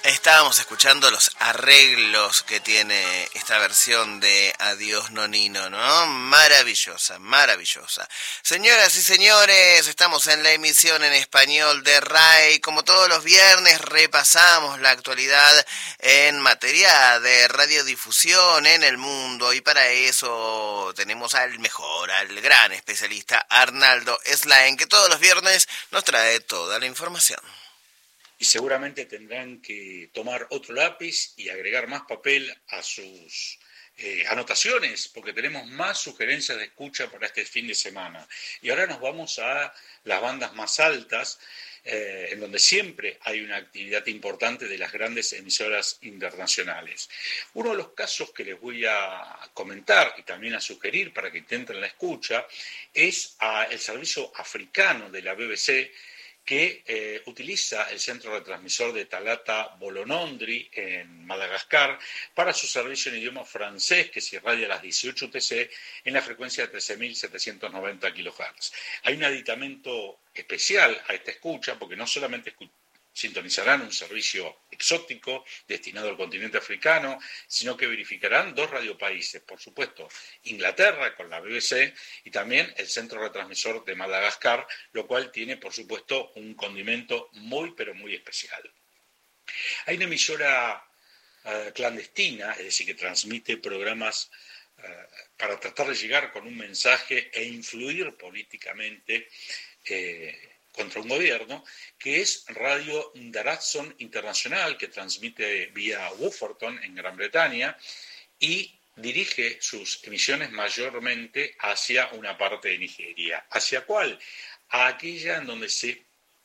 Estábamos escuchando los arreglos que tiene esta versión de Adiós Nonino, ¿no? Maravillosa, maravillosa. Señoras y señores, estamos en la emisión en español de RAI. Como todos los viernes, repasamos la actualidad en materia de radiodifusión en el mundo. Y para eso tenemos al mejor, al gran especialista Arnaldo Slaen, que todos los viernes nos trae toda la información. Y seguramente tendrán que tomar otro lápiz y agregar más papel a sus anotaciones, porque tenemos más sugerencias de escucha para este fin de semana. Y ahora nos vamos a las bandas más altas, en donde siempre hay una actividad importante de las grandes emisoras internacionales. Uno de los casos que les voy a comentar y también a sugerir para que intenten la escucha es el servicio africano de la BBC, que utiliza el centro retransmisor de Talata Bolonondri en Madagascar para su servicio en idioma francés, que se irradia a las 18 UTC en la frecuencia de 13.790 kHz. Hay un aditamento especial a esta escucha, porque no solamente sintonizarán un servicio exótico destinado al continente africano, sino que verificarán dos radiopaíses, por supuesto, Inglaterra con la BBC y también el centro retransmisor de Madagascar, lo cual tiene, por supuesto, un condimento muy, pero muy especial. Hay una emisora clandestina, es decir, que transmite programas para tratar de llegar con un mensaje e influir políticamente contra un gobierno, que es Radio Darazon Internacional, que transmite vía Wofferton en Gran Bretaña y dirige sus emisiones mayormente hacia una parte de Nigeria. ¿Hacia cuál? A aquella en donde se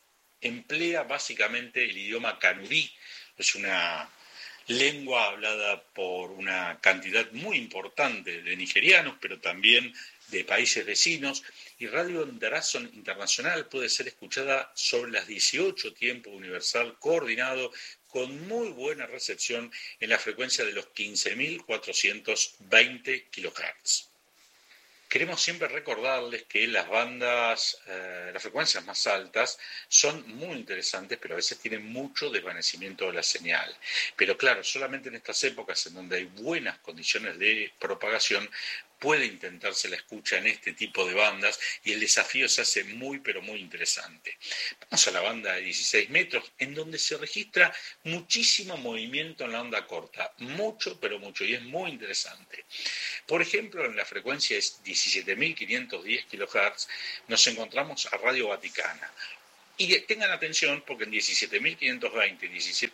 emplea básicamente el idioma kanuri. Es una lengua hablada por una cantidad muy importante de nigerianos, pero también de países vecinos, y Radio Darazon Internacional puede ser escuchada sobre las 18 tiempo universal coordinado con muy buena recepción en la frecuencia de los 15.420 kHz. Queremos siempre recordarles que las bandas, las frecuencias más altas son muy interesantes, pero a veces tienen mucho desvanecimiento de la señal. Pero claro, solamente en estas épocas en donde hay buenas condiciones de propagación, puede intentarse la escucha en este tipo de bandas y el desafío se hace muy, pero muy interesante. Vamos a la banda de 16 metros, en donde se registra muchísimo movimiento en la onda corta, mucho, pero mucho, y es muy interesante. Por ejemplo, en la frecuencia es 17.510 kHz, nos encontramos a Radio Vaticana. Y tengan atención porque en 17.520 y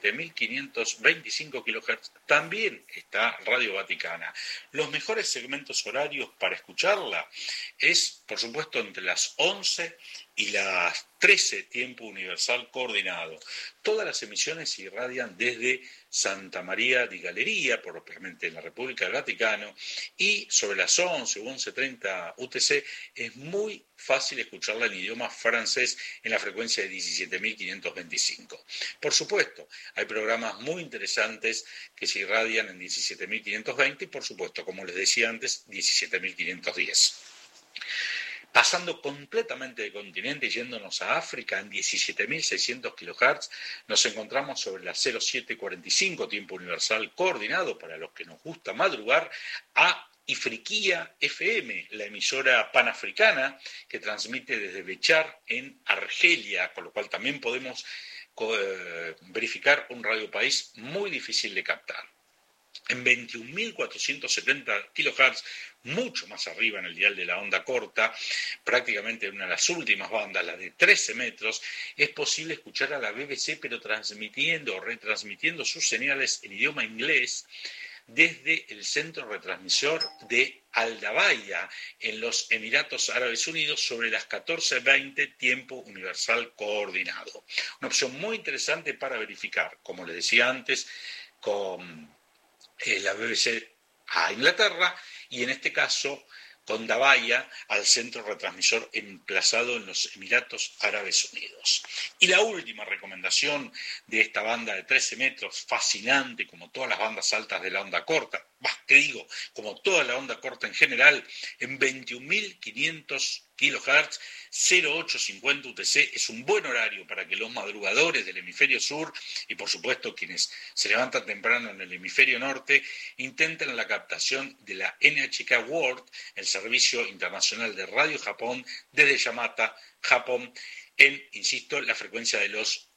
17.525 kHz también está Radio Vaticana. Los mejores segmentos horarios para escucharla es, por supuesto, entre las 11 y las 13, tiempo universal coordinado. Todas las emisiones se irradian desde Santa María di Galleria, propiamente en la República del Vaticano, y sobre las 11 o 11:30 UTC es muy fácil escucharla en idioma francés en la frecuencia de 17.525. Por supuesto, hay programas muy interesantes que se irradian en 17.520 y, por supuesto, como les decía antes, 17.510. Pasando completamente de continente y yéndonos a África, en 17.600 kHz, nos encontramos sobre las 07:45, tiempo universal coordinado, para los que nos gusta madrugar, a Ifriqiya FM, la emisora panafricana que transmite desde Bechar en Argelia, con lo cual también podemos verificar un radiopaís muy difícil de captar. En 21.470 kHz, mucho más arriba en el dial de la onda corta, prácticamente en una de las últimas bandas, la de 13 metros, es posible escuchar a la BBC, pero transmitiendo o retransmitiendo sus señales en idioma inglés desde el centro retransmisor de Aldabaya, en los Emiratos Árabes Unidos, sobre las 14:20, tiempo universal coordinado. Una opción muy interesante para verificar, como les decía antes, con la BBC a Inglaterra y en este caso con Dabaya al centro retransmisor emplazado en los Emiratos Árabes Unidos. Y la última recomendación de esta banda de 13 metros, fascinante como todas las bandas altas de la onda corta, ¿qué digo? Como toda la onda corta en general, en 21.500 kHz, 0850 UTC, es un buen horario para que los madrugadores del hemisferio sur y por supuesto quienes se levantan temprano en el hemisferio norte intenten la captación de la NHK World, el servicio internacional de Radio Japón, desde Yamata, Japón, en, insisto, la frecuencia de los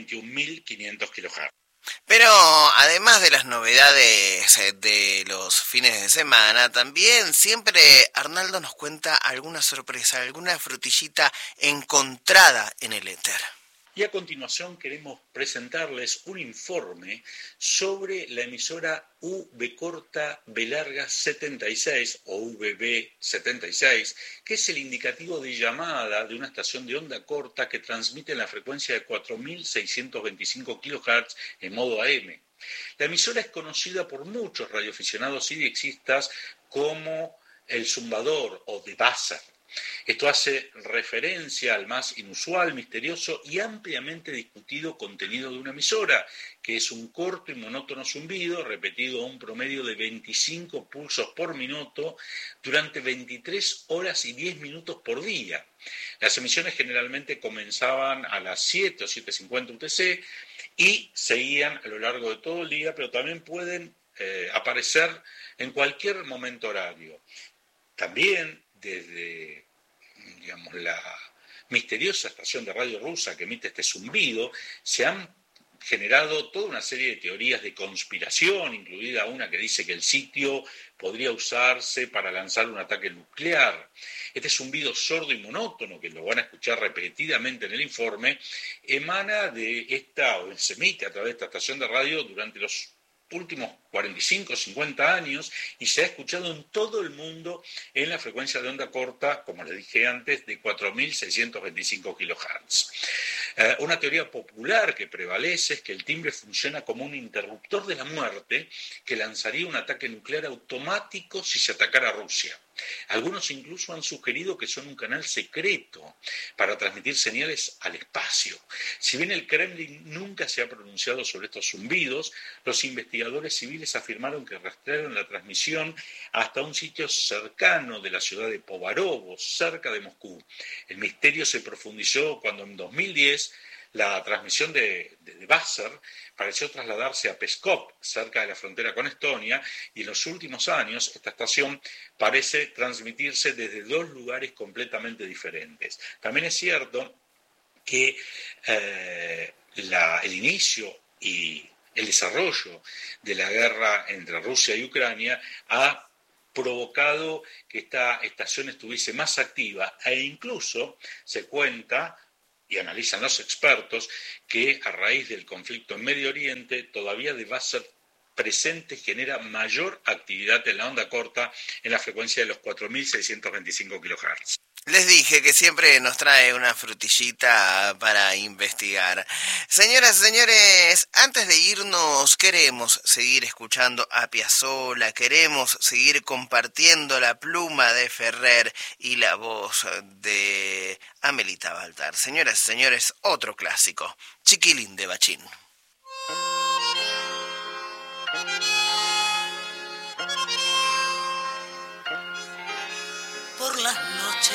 21.500 kHz. Pero además de las novedades de los fines de semana, también siempre Arnaldo nos cuenta alguna sorpresa, alguna frutillita encontrada en el éter. Y a continuación queremos presentarles un informe sobre la emisora V corta B larga 76 o VB 76, que es el indicativo de llamada de una estación de onda corta que transmite en la frecuencia de 4.625 kHz en modo AM. La emisora es conocida por muchos radioaficionados y diexistas como el zumbador o The Buzzer. Esto hace referencia al más inusual, misterioso y ampliamente discutido contenido de una emisora, que es un corto y monótono zumbido repetido a un promedio de 25 pulsos por minuto durante 23 horas y 10 minutos por día. Las emisiones generalmente comenzaban a las 7 o 7:50 UTC y seguían a lo largo de todo el día, pero también pueden aparecer en cualquier momento horario. También desde, digamos, la misteriosa estación de radio rusa que emite este zumbido, se han generado toda una serie de teorías de conspiración, incluida una que dice que el sitio podría usarse para lanzar un ataque nuclear. Este zumbido sordo y monótono, que lo van a escuchar repetidamente en el informe, emana de esta, o se emite a través de esta estación de radio durante los últimos 45, 50 años y se ha escuchado en todo el mundo en la frecuencia de onda corta, como les dije antes, de 4.625 kHz. Una teoría popular que prevalece es que el timbre funciona como un interruptor de la muerte que lanzaría un ataque nuclear automático si se atacara a Rusia. Algunos incluso han sugerido que son un canal secreto para transmitir señales al espacio. Si bien el Kremlin nunca se ha pronunciado sobre estos zumbidos, los investigadores civiles afirmaron que rastrearon la transmisión hasta un sitio cercano de la ciudad de Povarovo, cerca de Moscú. El misterio se profundizó cuando en 2010 la transmisión de Buzzer pareció trasladarse a Pskov, cerca de la frontera con Estonia, y en los últimos años esta estación parece transmitirse desde dos lugares completamente diferentes. También es cierto que el inicio y el desarrollo de la guerra entre Rusia y Ucrania ha provocado que esta estación estuviese más activa e incluso se cuenta y analizan los expertos que a raíz del conflicto en Medio Oriente todavía de base presente genera mayor actividad en la onda corta en la frecuencia de los 4.625 kHz. Les dije que siempre nos trae una frutillita para investigar. Señoras y señores, antes de irnos queremos seguir escuchando a Piazzolla, queremos seguir compartiendo la pluma de Ferrer y la voz de Amelita Baltar. Señoras y señores, otro clásico, Chiquilín de Bachín. Por las